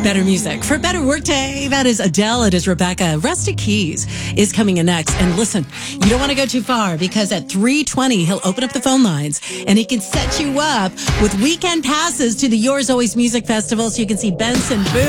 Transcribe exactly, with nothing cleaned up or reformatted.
Better music for a better workday. That is Adele. It is Rebecca. Rustic Keys is coming in next. And listen, you don't want to go too far because at three twenty, he'll open up the phone lines and he can set you up with weekend passes to the Yours Always Music Festival so you can see Benson Boone.